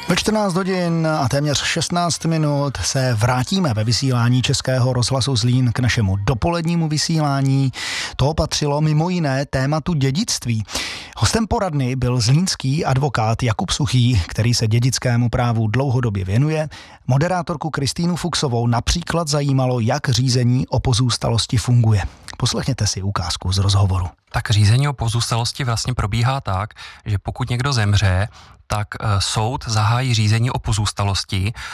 Ve 14 hodin a téměř 16 minut se vrátíme ve vysílání Českého rozhlasu Zlín k našemu dopolednímu vysílání. To patřilo mimo jiné tématu dědictví. Hostem poradny byl zlínský advokát Jakub Suchý, který se dědickému právu dlouhodobě věnuje. Moderátorku Kristýnu Fuchsovou například zajímalo, jak řízení o pozůstalosti funguje. Poslechněte si ukázku z rozhovoru. Tak řízení o pozůstalosti vlastně probíhá tak, že pokud někdo zemře, tak soud zahájí řízení o pozůstalosti